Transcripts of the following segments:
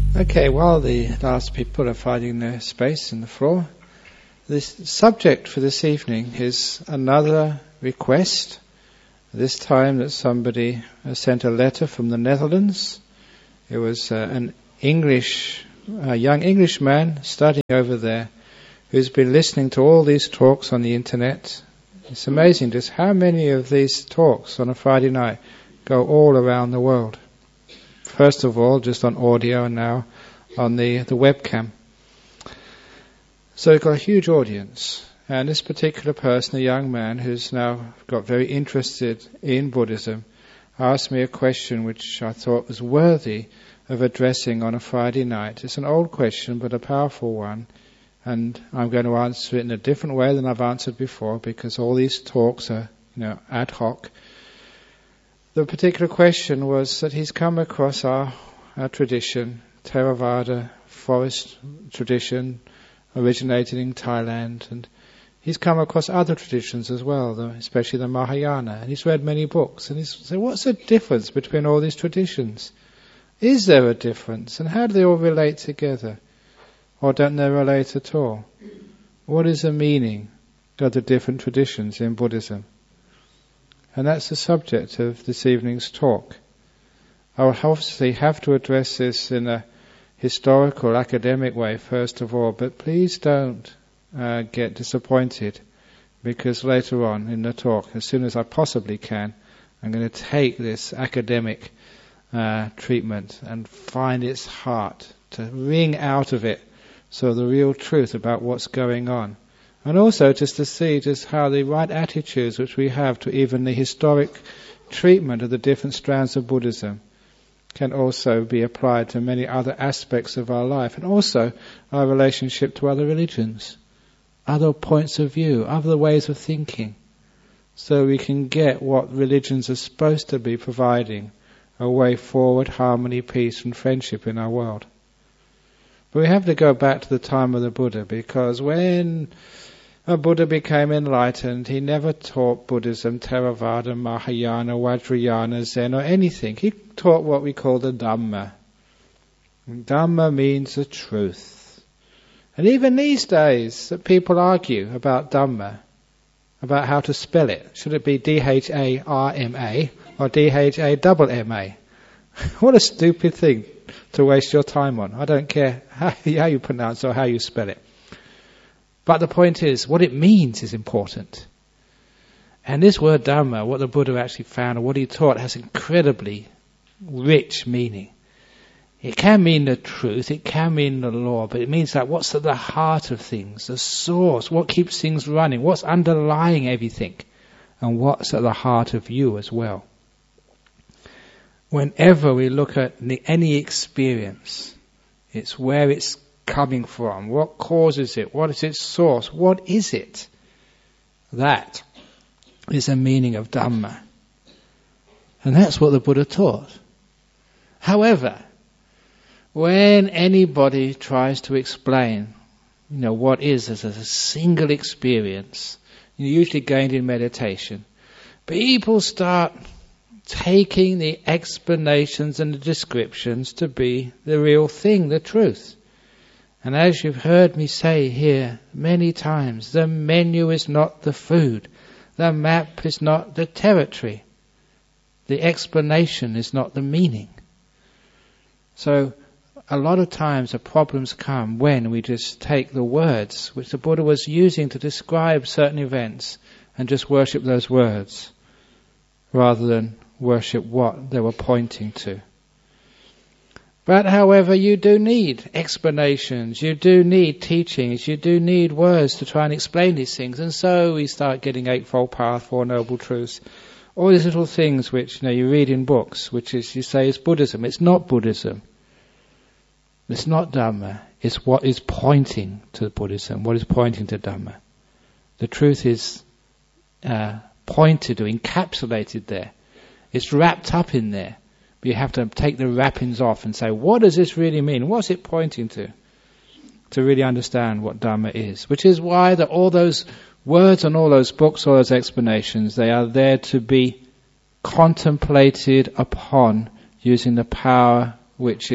Okay, while the last people are finding their space in the floor, this subject for this evening is another request. This time that somebody sent a letter from the Netherlands. It was a young English man studying over there who's been listening to all these talks on the internet. It's amazing just how many of these talks on a Friday night go all around the world. First of all, just on audio, and now on the webcam. So we've got a huge audience. And this particular person, a young man who's now got very interested in Buddhism, asked me a question which I thought was worthy of addressing on a Friday night. It's an old question, but a powerful one. And I'm going to answer it in a different way than I've answered before, because all these talks are, ad hoc. The particular question was that he's come across our tradition, Theravada forest tradition, originated in Thailand, and he's come across other traditions as well, especially the Mahayana, and he's read many books, and he's said, what's the difference between all these traditions? Is there a difference, and how do they all relate together? Or don't they relate at all? What is the meaning of the different traditions in Buddhism? And that's the subject of this evening's talk. I will obviously have to address this in a historical, academic way first of all, but please don't get disappointed, because later on in the talk, as soon as I possibly can, I'm going to take this academic treatment and find its heart, to wring out of it so the real truth about what's going on. And also just to see just how the right attitudes which we have to even the historic treatment of the different strands of Buddhism can also be applied to many other aspects of our life, and also our relationship to other religions, other points of view, other ways of thinking, so we can get what religions are supposed to be providing, a way forward, harmony, peace and friendship in our world. But we have to go back to the time of the Buddha, because when a Buddha became enlightened, he never taught Buddhism, Theravada, Mahayana, Vajrayana, Zen or anything. He taught what we call the Dhamma. And Dhamma means the truth. And even these days, people argue about Dhamma, about how to spell it. Should it be D-H-A-R-M-A or D-H-A-M-M-A? What a stupid thing to waste your time on. I don't care how you pronounce or how you spell it. But the point is, what it means is important. And this word Dhamma, what the Buddha actually found and what he taught, has incredibly rich meaning. It can mean the truth, it can mean the law, but it means that what's at the heart of things, the source, what keeps things running, what's underlying everything, and what's at the heart of you as well. Whenever we look at any experience, it's where it's coming from, what causes it, what is its source, what is it? That is the meaning of Dhamma. And that's what the Buddha taught. However, when anybody tries to explain, what is as a single experience, usually gained in meditation, people start taking the explanations and the descriptions to be the real thing, the truth. And as you've heard me say here many times, the menu is not the food. The map is not the territory. The explanation is not the meaning. So a lot of times the problems come when we just take the words which the Buddha was using to describe certain events and just worship those words rather than worship what they were pointing to. But however, you do need explanations, you do need teachings, you do need words to try and explain these things. And so we start getting Eightfold Path, Four Noble Truths, all these little things which you read in books, which is, you say, is Buddhism. It's not Buddhism. It's not Dhamma. It's what is pointing to Buddhism, what is pointing to Dhamma. The truth is pointed or encapsulated there. It's wrapped up in there. But you have to take the wrappings off and say, what does this really mean? What's it pointing to? To really understand what Dhamma is. Which is why all those words and all those books, all those explanations, they are there to be contemplated upon using the power which is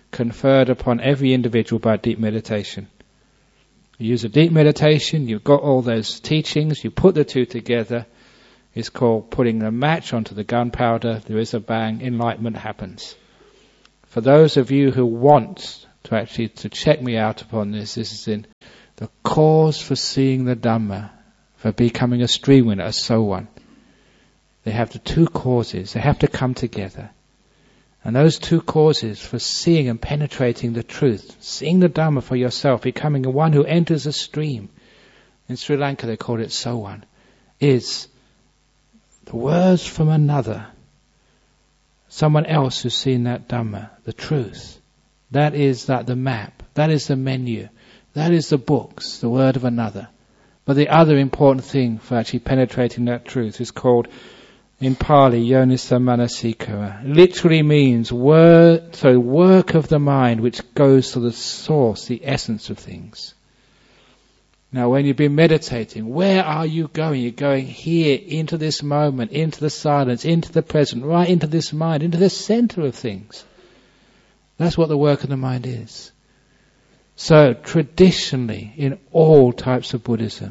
conferred upon every individual by deep meditation. You use a deep meditation, you've got all those teachings, you put the two together. It's called putting a match onto the gunpowder. There is a bang, enlightenment happens. For those of you who want to check me out upon this is in the cause for seeing the Dhamma, for becoming a stream winner, a so one. They have the two causes, they have to come together. And those two causes for seeing and penetrating the truth, seeing the Dhamma for yourself, becoming one who enters a stream, in Sri Lanka they call it so one, is the words from another, someone else who's seen that Dhamma, the truth. That is the map, that is the menu, that is the books, the word of another. But the other important thing for actually penetrating that truth is called, in Pali, Yoniso Manasikara. Literally means work of the mind which goes to the source, the essence of things. Now when you've been meditating, where are you going? You're going here, into this moment, into the silence, into the present, right into this mind, into the center of things. That's what the work of the mind is. So traditionally, in all types of Buddhism,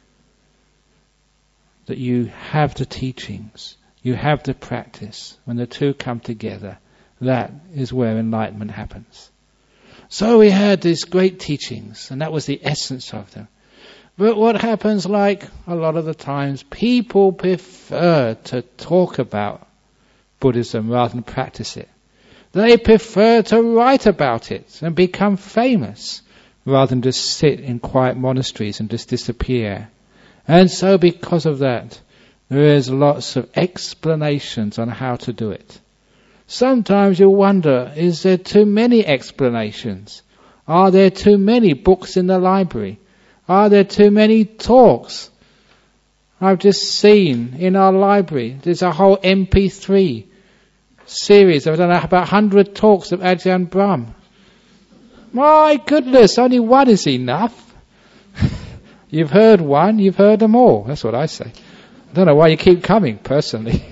that you have the teachings, you have the practice. When the two come together, that is where enlightenment happens. So we had these great teachings, and that was the essence of them. But what happens, like a lot of the times, people prefer to talk about Buddhism rather than practice it. They prefer to write about it and become famous rather than just sit in quiet monasteries and just disappear. And so because of that, there is lots of explanations on how to do it. Sometimes you wonder, is there too many explanations? Are there too many books in the library? Are there too many talks? I've just seen in our library, there's a whole MP3 series of, I don't know, about 100 talks of Ajahn Brahm. My goodness, only one is enough. You've heard one, you've heard them all. That's what I say. I don't know why you keep coming, personally.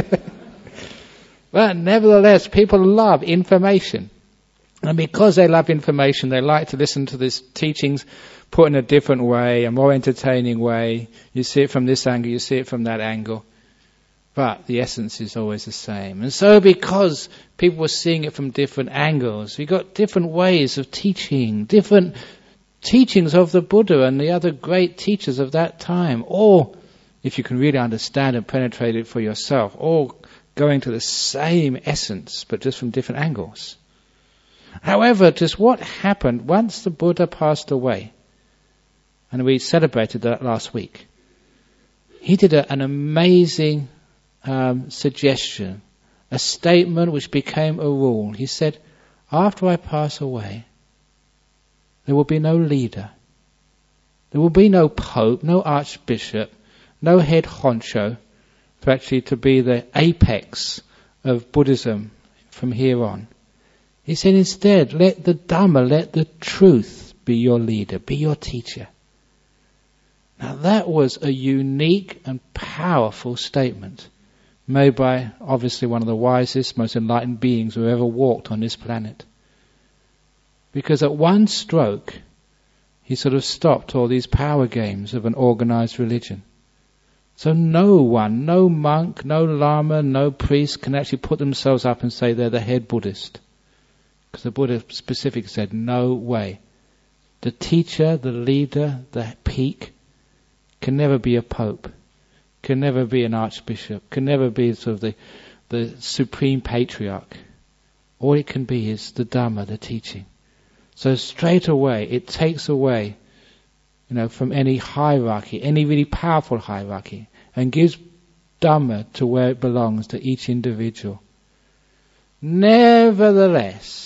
But nevertheless, people love information. And because they love information, they like to listen to these teachings put in a different way, a more entertaining way. You see it from this angle, you see it from that angle. But the essence is always the same. And so because people were seeing it from different angles, we got different ways of teaching, different teachings of the Buddha and the other great teachers of that time, all, if you can really understand and penetrate it for yourself, all going to the same essence, but just from different angles. However, just what happened once the Buddha passed away, and we celebrated that last week, he did an amazing suggestion, a statement which became a rule. He said, after I pass away, there will be no leader. There will be no pope, no archbishop, no head honcho to be the apex of Buddhism from here on. He said instead, let the Dhamma, let the truth be your leader, be your teacher. Now that was a unique and powerful statement made by obviously one of the wisest, most enlightened beings who ever walked on this planet. Because at one stroke, he sort of stopped all these power games of an organized religion. So no one, no monk, no lama, no priest can actually put themselves up and say they're the head Buddhist. Because the Buddha specifically said, no way. The teacher, the leader, the peak can never be a pope, can never be an archbishop, can never be sort of the supreme patriarch. All it can be is the Dhamma, the teaching. So straight away, it takes away, from any hierarchy, any really powerful hierarchy, and gives Dhamma to where it belongs, to each individual. Nevertheless,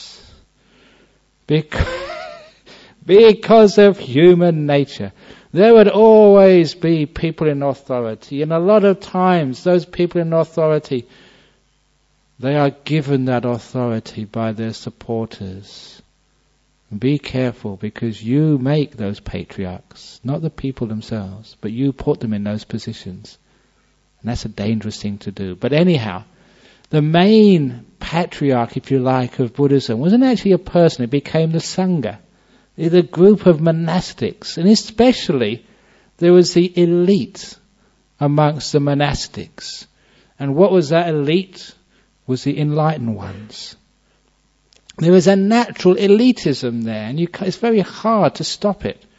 because of human nature, there would always be people in authority, and a lot of times those people in authority, they are given that authority by their supporters. Be careful, because you make those patriarchs, not the people themselves, but you put them in those positions. And that's a dangerous thing to do. But anyhow, the main patriarch, if you like, of Buddhism wasn't actually a person. It became the Sangha, the group of monastics. And especially, there was the elite amongst the monastics. And what was that elite? Was the enlightened ones. There was a natural elitism there, and it's very hard to stop it.